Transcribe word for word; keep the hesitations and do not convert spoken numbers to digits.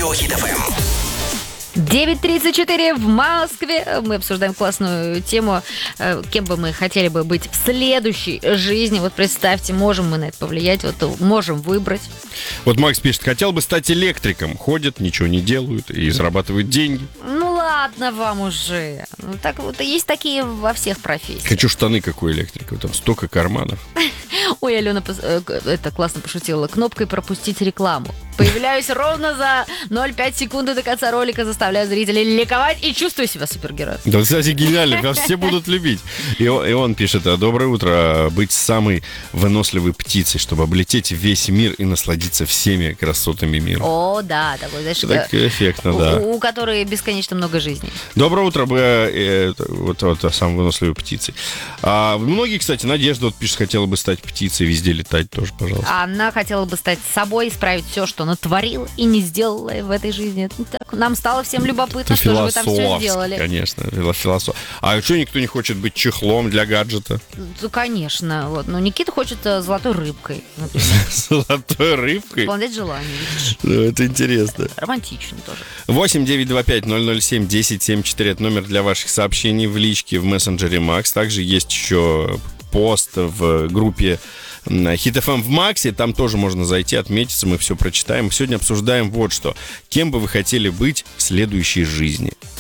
Радио Хит эф эм. девять тридцать четыре в Москве. Мы обсуждаем классную тему, кем бы мы хотели бы быть в следующей жизни. Вот представьте, можем мы на это повлиять, вот можем выбрать. Вот Макс пишет, хотел бы стать электриком. Ходят, ничего не делают и зарабатывают деньги. Ну ладно вам уже. Ну, так вот, есть такие во всех профессиях. Хочу штаны, как у электрика. Там столько карманов. Ой, Алена это классно пошутила. Кнопкой пропустить рекламу. Появляюсь ровно за ноль целых пять секунды до конца ролика, заставляю зрителей ликовать и чувствую себя супергероем. Да, кстати, гениально, вас все будут любить. И он, и он пишет, доброе утро, быть самой выносливой птицей, чтобы облететь весь мир и насладиться всеми красотами мира. О, да, такой, знаешь, так эффектно, у, да. У, у которой бесконечно много жизней. Доброе утро, бы э, вот, вот самой выносливой птицей. А, многие, кстати, Надежда вот пишет, хотела бы стать птицей, везде летать тоже, пожалуйста. Она хотела бы стать собой, исправить все, что натворила и не сделала в этой жизни. Так, нам стало всем любопытно, Это что же вы там все сделали. Конечно, философ. А что, никто не хочет быть чехлом для гаджета? Ну, конечно. Вот. Но Никита хочет золотой рыбкой. Золотой рыбкой? Исполнять желание. Ну, это интересно. Романтично тоже. восемь девятьсот двадцать пять ноль ноль семь десять семьдесят четыре. Это номер для ваших сообщений в личке в мессенджере Макс. Также есть еще пост в группе Хит эф эм в Максе, там тоже можно зайти, отметиться, мы все прочитаем. Сегодня обсуждаем вот что. Кем бы вы хотели быть в следующей жизни?